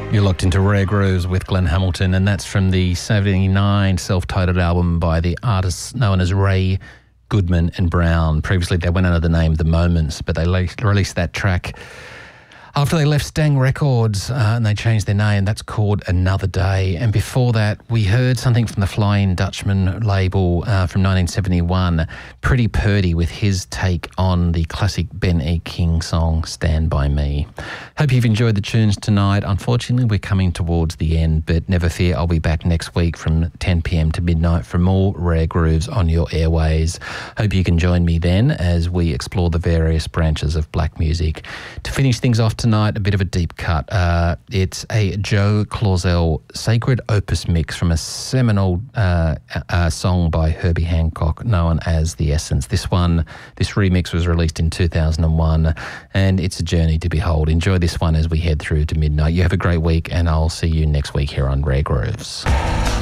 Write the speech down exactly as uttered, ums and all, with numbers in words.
You're locked into Rare Grooves with Glenn Hamilton, and that's from the seventy-nine self-titled album by the artists known as Ray Goodman and Brown. Previously, they went under the name The Moments, but they le- released that track after they left Stang Records, uh, and they changed their name. That's called Another Day. And before that, we heard something from the Flying Dutchman label uh, from nineteen seventy-one, Pretty Purdy, with his take on the classic Ben E. King song, Stand By Me. Hope you've enjoyed the tunes tonight. Unfortunately, we're coming towards the end, but never fear, I'll be back next week from ten p.m. to midnight for more Rare Grooves on your airways. Hope you can join me then as we explore the various branches of black music. To finish things off tonight, a bit of a deep cut. Uh, it's a Joe Claussell Sacred Opus mix from a seminal uh, uh, song by Herbie Hancock known as The Essence. This one, this remix was released in two thousand one, and it's a journey to behold. Enjoy this one as we head through to midnight. You have a great week, and I'll see you next week here on Rare Grooves.